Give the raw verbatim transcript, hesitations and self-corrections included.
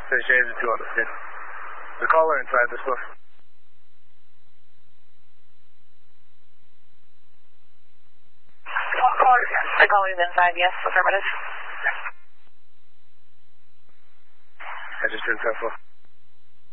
Says James two on the scene. The caller inside this bus. Caller, the caller's inside, yes, affirmative. I just did ten four.